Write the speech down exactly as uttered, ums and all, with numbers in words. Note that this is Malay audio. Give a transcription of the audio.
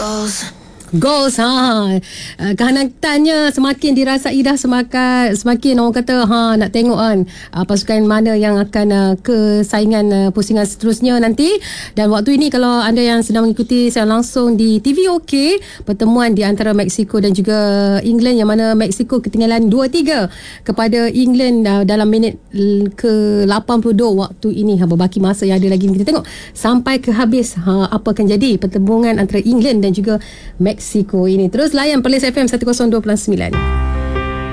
goals. Goals ha. Uh, kehangatan semakin dirasai dah, semakin semakin orang kata ha nak tengok kan uh, pasukan mana yang akan uh, ke saingan uh, pusingan seterusnya nanti. Dan waktu ini kalau anda yang sedang mengikuti saya langsung di T V OK, pertemuan di antara Mexico dan juga England, yang mana Mexico ketinggalan dua tiga kepada England uh, dalam minit ke lapan puluh dua waktu ini. Ha, berbaki masa yang ada lagi, kita tengok sampai ke habis ha, apa akan jadi pertembungan antara England dan juga Mexico ini. Terus layan Perlis F M seratus dua puluh sembilan.